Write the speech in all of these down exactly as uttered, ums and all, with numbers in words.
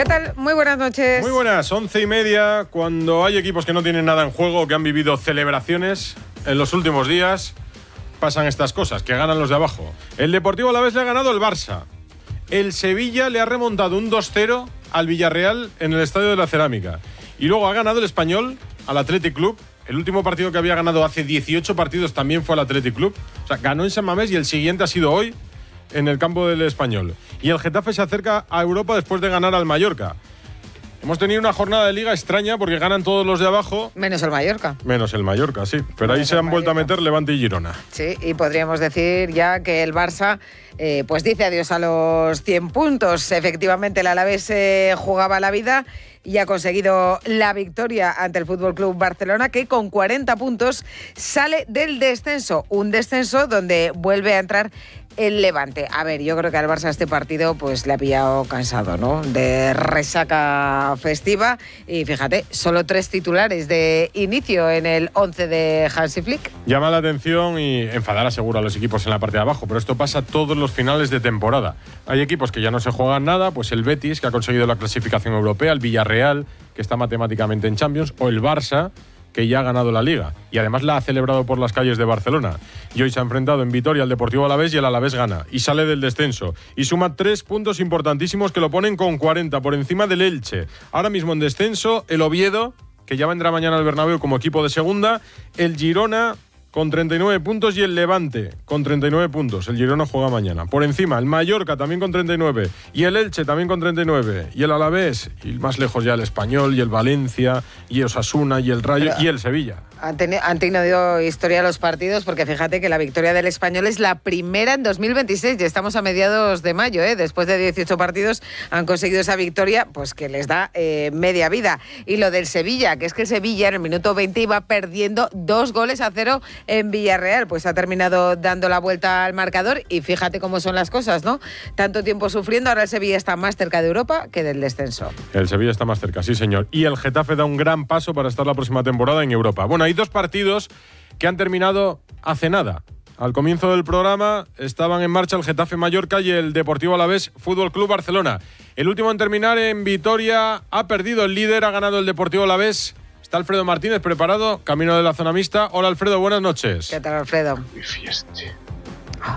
¿Qué tal? Muy buenas noches. Muy buenas, once y media. Cuando hay equipos que no tienen nada en juego, que han vivido celebraciones en los últimos días, pasan estas cosas, que ganan los de abajo. El Deportivo Alavés le ha ganado el Barça. El Sevilla le ha remontado un dos cero al Villarreal en el Estadio de la Cerámica. Y luego ha ganado el Español al Athletic Club. El último partido que había ganado hace dieciocho partidos también fue al Athletic Club. O sea, ganó en San Mamés y el siguiente ha sido hoy en el campo del Español. Y el Getafe se acerca a Europa después de ganar al Mallorca. Hemos tenido una jornada de liga extraña porque ganan todos los de abajo. Menos el Mallorca. Menos el Mallorca, sí. Pero Menos ahí se han Mallorca. vuelto a meter Levante y Girona. Sí, y podríamos decir ya que el Barça eh, pues dice adiós a los cien puntos. Efectivamente, el Alavés eh, jugaba la vida y ha conseguido la victoria ante el F C Barcelona, que con cuarenta puntos sale del descenso. Un descenso donde vuelve a entrar el Levante. A ver, yo creo que al Barça este partido pues le ha pillado cansado, ¿no? De resaca festiva. Y fíjate, solo tres titulares de inicio en el once de Hansi Flick. Llama la atención y enfadará seguro a los equipos en la parte de abajo, pero esto pasa todos los finales de temporada. Hay equipos que ya no se juegan nada, pues el Betis, que ha conseguido la clasificación europea, el Villarreal, que está matemáticamente en Champions, o el Barça, que ya ha ganado la Liga y además la ha celebrado por las calles de Barcelona. Y hoy se ha enfrentado en Vitoria al Deportivo Alavés y el Alavés gana y sale del descenso y suma tres puntos importantísimos que lo ponen con cuarenta por encima del Elche. Ahora mismo en descenso el Oviedo, que ya vendrá mañana al Bernabéu como equipo de segunda, el Girona con treinta y nueve puntos y el Levante con treinta y nueve puntos. El Girona juega mañana. Por encima, el Mallorca también con treinta y nueve y el Elche también con treinta y nueve y el Alavés y más lejos ya el Español y el Valencia y Osasuna y el Rayo Pero, y el Sevilla. Han, ten- han tenido historia los partidos porque fíjate que la victoria del Español es la primera en dos mil veintiséis. Ya estamos a mediados de mayo, ¿eh? Después de dieciocho partidos han conseguido esa victoria, pues que les da eh, media vida. Y lo del Sevilla, que es que el Sevilla en el minuto veinte iba perdiendo dos goles a cero en Villarreal, pues ha terminado dando la vuelta al marcador y fíjate cómo son las cosas, ¿no? Tanto tiempo sufriendo, ahora el Sevilla está más cerca de Europa que del descenso. El Sevilla está más cerca, sí señor. Y el Getafe da un gran paso para estar la próxima temporada en Europa. Bueno, hay dos partidos que han terminado hace nada. Al comienzo del programa estaban en marcha el Getafe Mallorca y el Deportivo Alavés F C Barcelona. El último en terminar en Vitoria ha perdido el líder, ha ganado el Deportivo Alavés. Está Alfredo Martínez preparado, camino de la zona mixta. Hola Alfredo, buenas noches. ¿Qué tal, Alfredo? Muy fieste. Ah.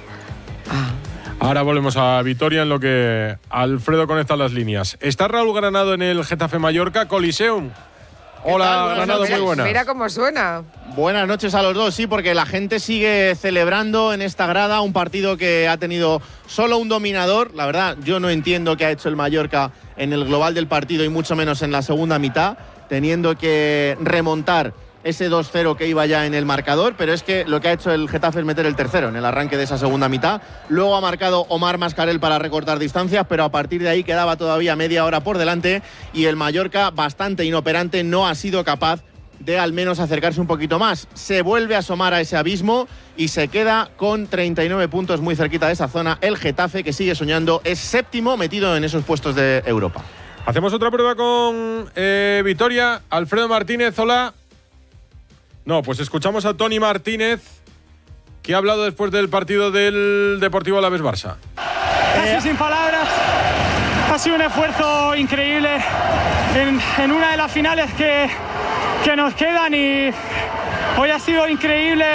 Ah. Ahora volvemos a Vitoria en lo que Alfredo conecta las líneas. Está Raúl Granado en el Getafe Mallorca, Coliseum. Hola Granado, muy buenas. Mira cómo suena. Buenas noches a los dos, sí, porque la gente sigue celebrando en esta grada un partido que ha tenido solo un dominador. La verdad, yo no entiendo qué ha hecho el Mallorca en el global del partido y mucho menos en la segunda mitad, teniendo que remontar ese dos cero que iba ya en el marcador, pero es que lo que ha hecho el Getafe es meter el tercero en el arranque de esa segunda mitad. Luego ha marcado Omar Mascarell para recortar distancias, pero a partir de ahí quedaba todavía media hora por delante y el Mallorca, bastante inoperante, no ha sido capaz de al menos acercarse un poquito más. Se vuelve a asomar a ese abismo y se queda con treinta y nueve puntos muy cerquita de esa zona. El Getafe, que sigue soñando, es séptimo metido en esos puestos de Europa. Hacemos otra prueba con eh, Vitoria. Alfredo Martínez, hola. No, pues escuchamos a Toni Martínez, que ha hablado después del partido del Deportivo Alavés Barça. Casi sin palabras. Ha sido un esfuerzo increíble en, en una de las finales que, que nos quedan y hoy ha sido increíble.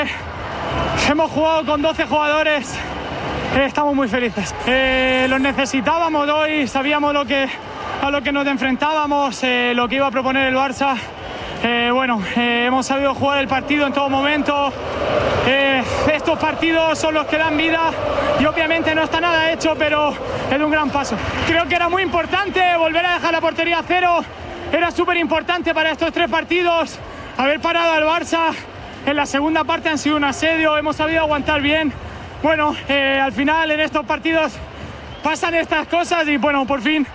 Hemos jugado con doce jugadores. Eh, estamos muy felices. Eh, los necesitábamos hoy, sabíamos lo que, a lo que nos enfrentábamos, eh, lo que iba a proponer el Barça. Eh, bueno, eh, hemos sabido jugar el partido en todo momento. Eh, estos partidos son los que dan vida y obviamente no está nada hecho, pero es un gran paso. Creo que era muy importante volver a dejar la portería a cero. Era súper importante para estos tres partidos haber parado al Barça. En la segunda parte han sido un asedio, hemos sabido aguantar bien. Bueno, eh, al final en estos partidos pasan estas cosas y bueno, por fin